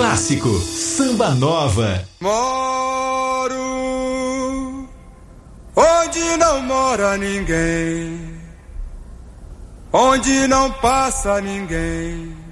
Clássico, Samba Nova. Moro onde não mora ninguém, onde não passa ninguém.